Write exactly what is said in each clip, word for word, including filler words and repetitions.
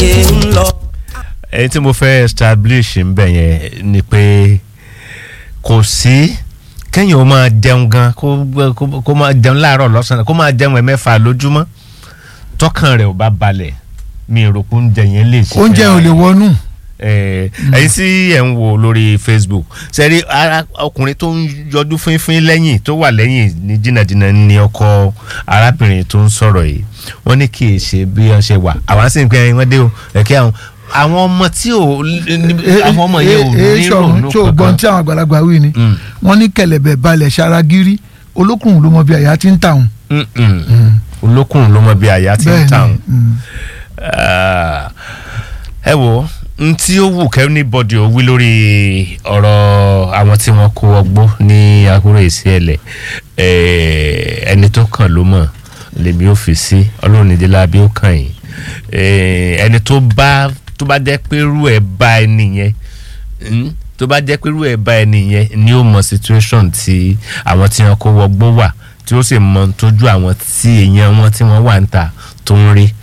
láyé ń lọ. èyí tí mo fẹ́ establish ń bẹ̀ yẹn ni pé kò sí kéèyàn ó máa jẹun gan kó máa jẹun láàárọ̀ lọ́sàn-án kó máa jẹun ẹ̀mẹ́fà lójúmọ́ tọkàn rẹ̀ ò bá balẹ̀ mi rò pé oúnjẹ yẹn lè ṣe. oúnjẹ ò lè wọnú. ẹ̀yin tí ẹ̀ ń wò lórí Facebook sẹ́rí ọkùnrin tó ń yọdún fínfín lẹ́yìn tó wà lẹ́yìn ní jìnnàjìnnà ní ọkọ arábìnrin tó ń sọ̀rọ̀ yìí wọ́n ní kì í ṣe bí wọ́n ṣe wà àwọn sì ń pẹ́ wọ́n dé o ẹ̀kẹ́ àwọn àwọn ọmọ tí ò àwọn ọmọ yẹn ò ní ronú kankan. tí o gbọ́n tí àwọn àgbàlagbà wí ni wọ́n ní kẹ̀lẹ̀bẹ̀ balẹ̀ ṣaragírí olókùnrin ló mọ bí àyà ti ń tà wọn. olókùnrin ló mọ bí àyà ti ń tà wọn. ẹ wo n tí ó wù kẹ́ anybody ó wí lórí ọ̀rọ̀ àwọn tí wọ́n kó ọgbó ní akúrò èsì ẹ̀lẹ̀ ẹni tó kàn ló mọ̀ lèmi ò fi sí ọlọ́run nídìílá bí ó kàn yín ẹni tó bá tó bá jẹ́ pé irú ẹ̀ bá ẹni yẹn tó bá jẹ́ pé irú ẹ̀ bá ẹni yẹn ni ó mọ situation tí àwọn tí wọ́n kó wọgbó wà tí ó sì mọ tójú àwọn tí èèyàn wọn tí wọ́n wà ń ta tó ń rí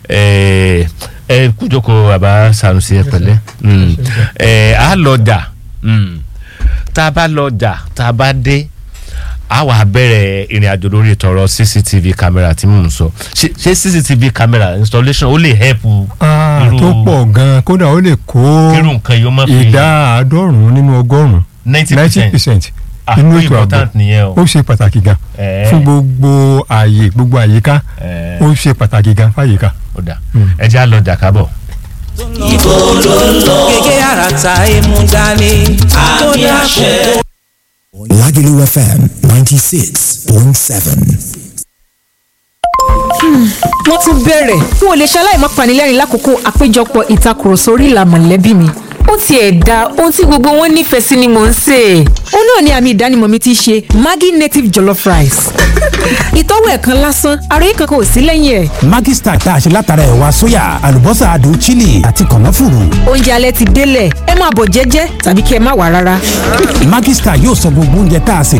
ẹ kújọkọ bàbá Sanusi ẹ pẹ̀lẹ́ ẹ á lọ jà tá a bá lọ jà tá a bá dé a wà bẹ̀rẹ̀ ìrìn àjò lórí ìtọ̀rọ̀ C C T V camera tí mò ń sọ ṣé C C T V camera installation ó lè help. tó pọ̀ gan-an kódà ó lè kó ìdá àádọ́rùn-ún nínú ọgọ́rùn-ún ninety percent inú ètò ààbò ó ṣe pàtàkì gan fún gbogbo ààyè gbogbo àyíká ó ṣe pàtàkì gan fàyíká. ẹ jẹ́ àlọ́ jàkábọ̀. ibo ló ń lọ gègé àràtà ìmú dání àmì àṣẹ. Lagelu F M ninety-six point seven. wọ́n tún bẹ̀rẹ̀ n ò lè ṣaláì má panilẹ́rìn lákòókò àpéjọpọ̀ ìtakùrọ̀sọ orí ìlà mọ̀lẹ́bí mi ó tiẹ̀ da ohun tí gbogbo wọn nífẹ̀ẹ́ sí ni mò ń sè é ó náà ni àmì ìdánimọ̀ mi ti ṣe Maggi native jollof rice ìtọ́wò ẹ̀kan lásán àròyé kankan ò sí lẹ́yìn ẹ̀. Maggi Star tá a ṣe látara ẹ̀wà sóyà àlùbọ́sà adùn chili àti kànáfùrù. oúnjẹ alẹ́ ti délẹ̀ ẹ máa bọ̀ jẹ́jẹ́ tàbí kí ẹ má wá rárá. Maggi Star yóò sọ gbogbo oúnjẹ tá a sè